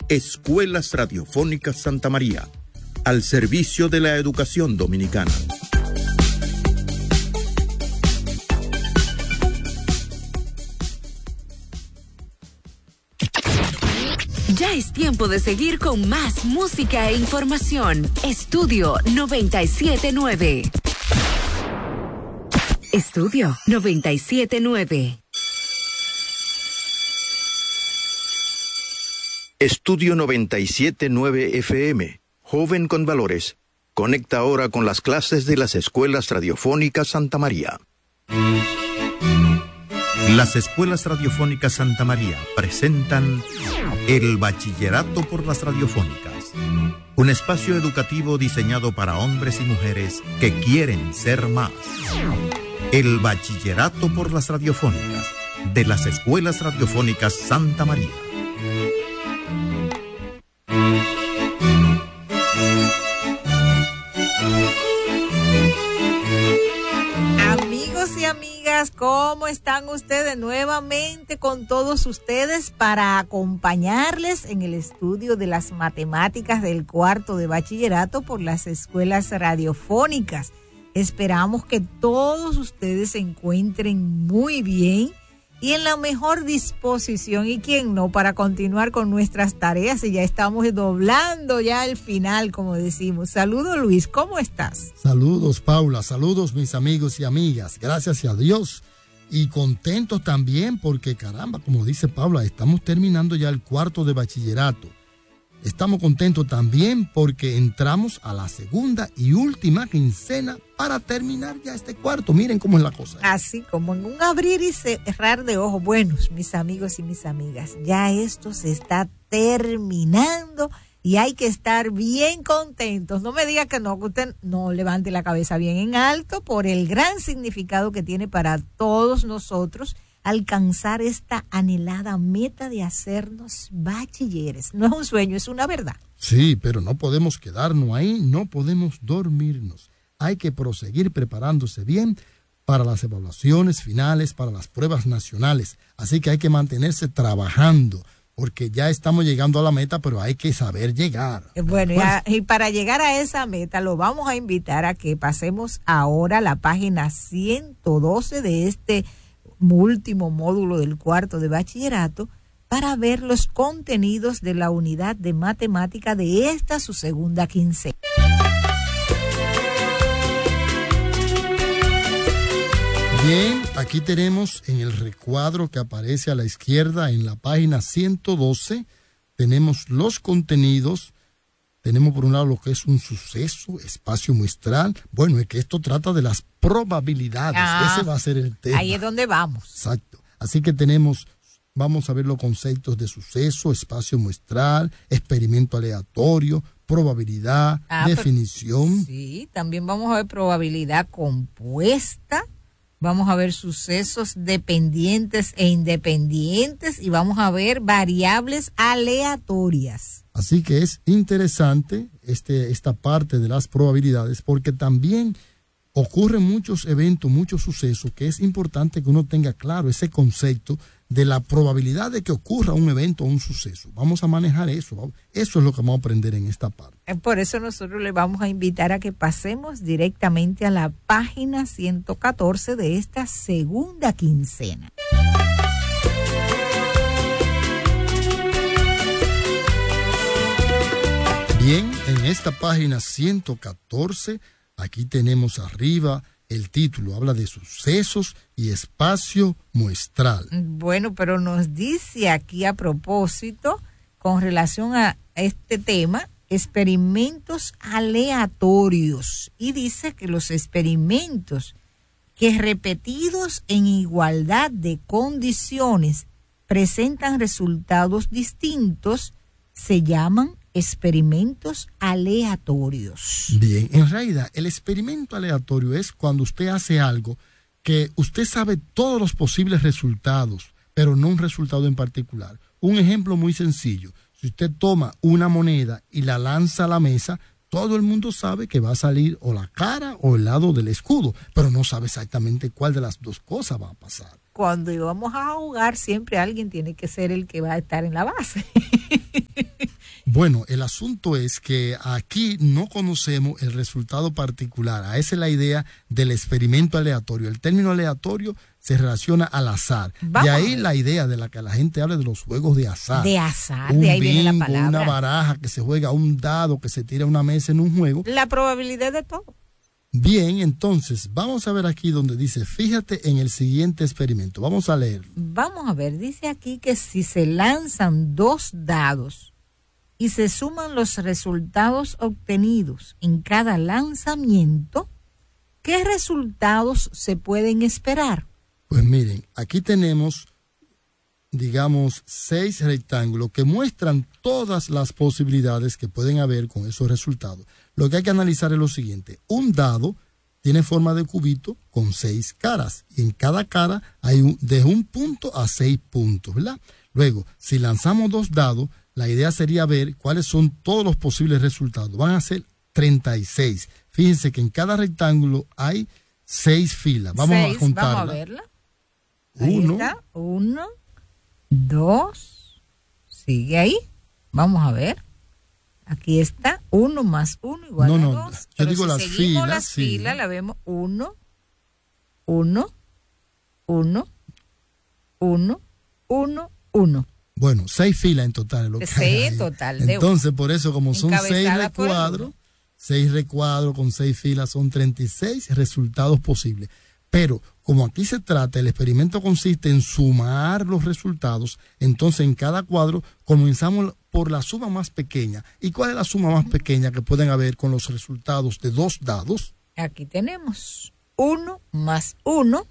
Escuelas Radiofónicas Santa María, al servicio de la educación dominicana. Ya es tiempo de seguir con más música e información. Estudio 97.9. Estudio 97.9. Estudio 97.9 FM. Joven con valores. Conecta ahora con las clases de las Escuelas Radiofónicas Santa María. Las Escuelas Radiofónicas Santa María presentan el Bachillerato por las Radiofónicas, un espacio educativo diseñado para hombres y mujeres que quieren ser más. El Bachillerato por las Radiofónicas de las Escuelas Radiofónicas Santa María. ¿Cómo están ustedes? Nuevamente con todos ustedes para acompañarles en el estudio de las matemáticas del cuarto de bachillerato por las escuelas radiofónicas. Esperamos que todos ustedes se encuentren muy bien y en la mejor disposición, y quién no, para continuar con nuestras tareas, y ya estamos doblando ya el final, como decimos. Saludos, Luis, ¿cómo estás? Saludos, Paula, saludos mis amigos y amigas, gracias a Dios, y contentos también porque, caramba, como dice Paula, estamos terminando ya el cuarto de bachillerato. Estamos contentos también porque entramos a la segunda y última quincena para terminar ya este cuarto. Miren cómo es la cosa. Así como en un abrir y cerrar de ojos. Bueno, mis amigos y mis amigas, ya esto se está terminando y hay que estar bien contentos. No me diga que no, que usted no levante la cabeza bien en alto por el gran significado que tiene para todos nosotros alcanzar esta anhelada meta de hacernos bachilleres. No es un sueño, es una verdad. Sí, pero no podemos quedarnos ahí, no podemos dormirnos. Hay que proseguir preparándose bien para las evaluaciones finales, para las pruebas nacionales. Así que hay que mantenerse trabajando, porque ya estamos llegando a la meta, pero hay que saber llegar. Bueno, y para llegar a esa meta, lo vamos a invitar a que pasemos ahora a la página 112 de este último módulo del cuarto de bachillerato para ver los contenidos de la unidad de matemática de esta su segunda quincena. Bien, aquí tenemos en el recuadro que aparece a la izquierda en la página 112, tenemos los contenidos. Tenemos por un lado lo que es un suceso, espacio muestral. Bueno, es que esto trata de las probabilidades. Ese va a ser el tema. Ahí es donde vamos. Exacto. Así que vamos a ver los conceptos de suceso, espacio muestral, experimento aleatorio, probabilidad, definición. Sí, también vamos a ver probabilidad compuesta. Vamos a ver sucesos dependientes e independientes y vamos a ver variables aleatorias. Así que es interesante esta parte de las probabilidades porque también ocurren muchos eventos, muchos sucesos que es importante que uno tenga claro ese concepto de la probabilidad de que ocurra un evento o un suceso. Vamos a manejar eso. Eso es lo que vamos a aprender en esta parte. Por eso nosotros le vamos a invitar a que pasemos directamente a la página 114 de esta segunda quincena. Bien, en esta página 114, aquí tenemos arriba el título, habla de sucesos y espacio muestral. Bueno, pero nos dice aquí a propósito, con relación a este tema, experimentos aleatorios. Y dice que los experimentos que repetidos en igualdad de condiciones presentan resultados distintos se llaman experimentos aleatorios. Bien, en realidad el experimento aleatorio es cuando usted hace algo que usted sabe todos los posibles resultados, pero no un resultado en particular. Un ejemplo muy sencillo, si usted toma una moneda y la lanza a la mesa, todo el mundo sabe que va a salir o la cara o el lado del escudo, pero no sabe exactamente cuál de las dos cosas va a pasar. Cuando íbamos a jugar, siempre alguien tiene que ser el que va a estar en la base. Bueno, el asunto es que aquí no conocemos el resultado particular. Esa es la idea del experimento aleatorio. El término aleatorio se relaciona al azar. De ahí la idea de la que la gente habla de los juegos de azar. De azar, de ahí viene la palabra. Una baraja que se juega, un dado que se tira a una mesa en un juego. La probabilidad de todo. Bien, entonces, vamos a ver aquí donde dice, fíjate en el siguiente experimento. Vamos a leerlo. Vamos a ver, dice aquí que si se lanzan 2 dados y se suman los resultados obtenidos en cada lanzamiento, ¿qué resultados se pueden esperar? Pues miren, aquí tenemos, digamos, 6 rectángulos que muestran todas las posibilidades que pueden haber con esos resultados. Lo que hay que analizar es lo siguiente. Un dado tiene forma de cubito con 6 caras y en cada cara hay de 1 punto a 6 puntos, ¿verdad? Luego, si lanzamos 2 dados, la idea sería ver cuáles son todos los posibles resultados. Van a ser 36. Fíjense que en cada rectángulo hay 6 filas. Vamos a contarla. Vamos a verla. Ahí está. 1, 2. Sigue ahí. Vamos a ver. Aquí está. 1 más 1 igual a 2. Yo digo si las seguimos filas. las filas, la vemos 1, 1, 1, 1, 1, 1. Bueno, 6 filas en total es lo que hay ahí. Total. Entonces, por eso, como son 6 recuadros, 6 recuadros con 6 filas, son 36 resultados posibles. Pero, como aquí se trata, el experimento consiste en sumar los resultados, entonces en cada cuadro comenzamos por la suma más pequeña. ¿Y cuál es la suma más pequeña que pueden haber con los resultados de 2 dados? Aquí tenemos 1 más 1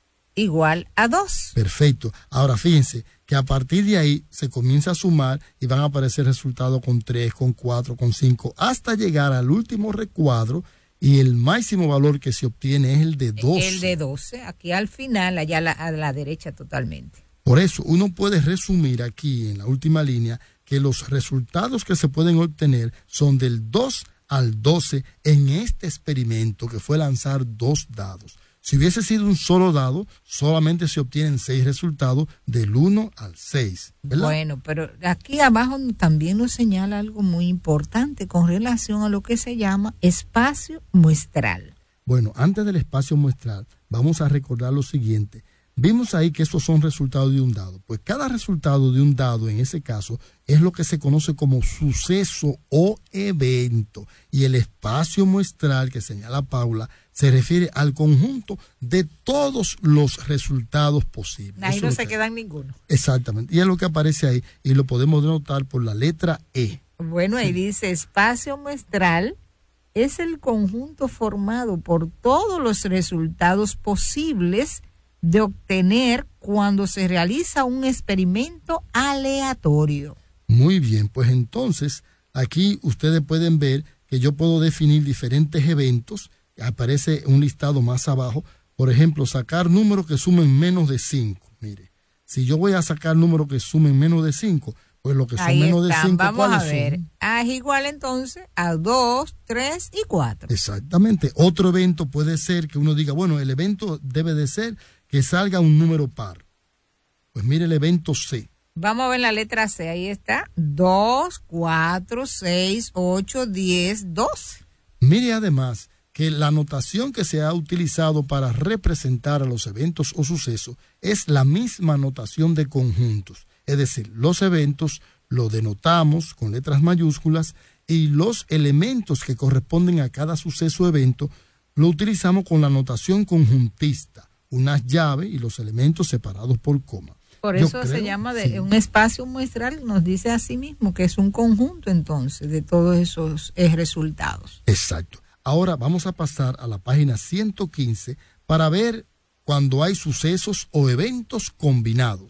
igual a 2. Perfecto. Ahora fíjense que a partir de ahí se comienza a sumar y van a aparecer resultados con 3, con 4, con 5, hasta llegar al último recuadro y el máximo valor que se obtiene es el de 12. El de 12, aquí al final, allá a la derecha totalmente. Por eso uno puede resumir aquí en la última línea que los resultados que se pueden obtener son del 2 al 12 en este experimento que fue lanzar 2 dados. Si hubiese sido un solo dado, solamente se obtienen 6 resultados del 1 al 6, ¿verdad? Bueno, pero aquí abajo también nos señala algo muy importante con relación a lo que se llama espacio muestral. Bueno, antes del espacio muestral, vamos a recordar lo siguiente. Vimos ahí que estos son resultados de un dado. Pues cada resultado de un dado, en ese caso, es lo que se conoce como suceso o evento. Y el espacio muestral que señala Paula se refiere al conjunto de todos los resultados posibles. Ahí no se queda ninguno. Exactamente. Y es lo que aparece ahí y lo podemos denotar por la letra E. Bueno, ahí dice espacio muestral es el conjunto formado por todos los resultados posibles de obtener cuando se realiza un experimento aleatorio. Muy bien, pues entonces aquí ustedes pueden ver que yo puedo definir diferentes eventos. Aparece un listado más abajo. Por ejemplo, sacar números que sumen menos de 5. Mire, si yo voy a sacar números que sumen menos de 5, pues lo que son menos de 5, vamos a ver. Es igual entonces a 2, 3 y 4. Exactamente. Otro evento puede ser que uno diga, bueno, el evento debe de ser que salga un número par. Pues mire el evento C. Vamos a ver la letra C. Ahí está. 2, 4, 6, 8, 10, 12. Mire además que la notación que se ha utilizado para representar a los eventos o sucesos es la misma notación de conjuntos. Es decir, los eventos los denotamos con letras mayúsculas y los elementos que corresponden a cada suceso o evento lo utilizamos con la notación conjuntista, unas llaves y los elementos separados por coma. Por eso se llama un espacio muestral, nos dice a sí mismo que es un conjunto entonces de todos esos resultados. Exacto. Ahora vamos a pasar a la página 115 para ver cuando hay sucesos o eventos combinados.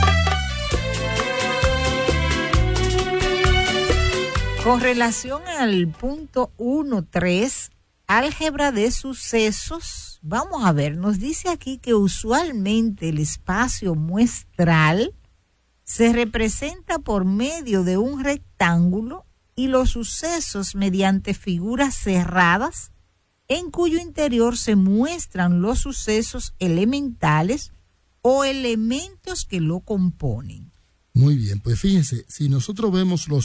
Con relación al punto 1.3, álgebra de sucesos, vamos a ver, nos dice aquí que usualmente el espacio muestral se representa por medio de un rectángulo y los sucesos mediante figuras cerradas en cuyo interior se muestran los sucesos elementales o elementos que lo componen. Muy bien, pues fíjense, si nosotros vemos los